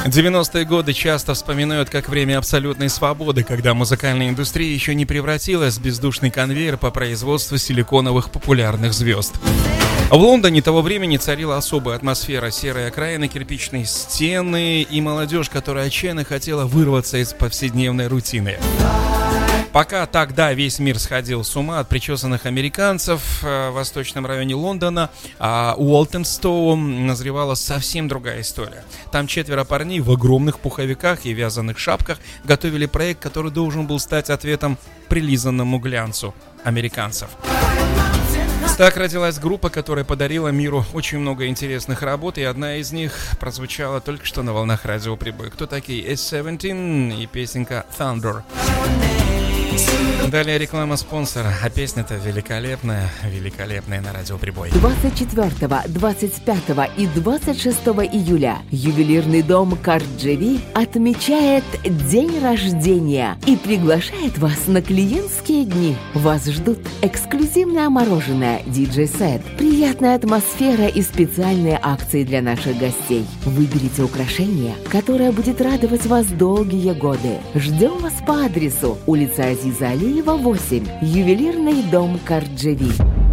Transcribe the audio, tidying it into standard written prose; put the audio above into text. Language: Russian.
90-е годы часто вспоминают как время абсолютной свободы, когда музыкальная индустрия еще не превратилась в бездушный конвейер по производству силиконовых популярных звезд. В Лондоне того времени царила особая атмосфера: серые окраины, кирпичные стены и молодежь, которая отчаянно хотела вырваться из повседневной рутины. Пока тогда весь мир сходил с ума от причесанных американцев в восточном районе Лондона, а у Уолтенстоу назревала совсем другая история. Там 4 парней в огромных пуховиках и вязаных шапках готовили проект, который должен был стать ответом прилизанному глянцу американцев. Так родилась группа, которая подарила миру очень много интересных работ, и одна из них прозвучала только что на волнах радио Прибой. Кто такие? S17 и песенка Thunder. Далее реклама спонсора, а песня-то великолепная на радио Прибой. 24, 25 и 26 июля ювелирный дом Карджеви отмечает день рождения и приглашает вас на клиентские дни. Вас ждут эксклюзивное мороженое, диджей-сет, приятная атмосфера и специальные акции для наших гостей. Выберите украшение, которое будет радовать вас долгие годы. Ждем вас по адресу улица Азиза Алиева, 8, ювелирный дом Карджеви.